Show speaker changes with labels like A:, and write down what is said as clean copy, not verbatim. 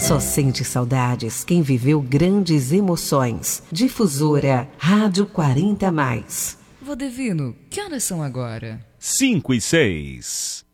A: Só sente saudades quem viveu grandes emoções. Difusora Rádio 40+.
B: Vô Divino, que horas são agora?
C: 5 e 6.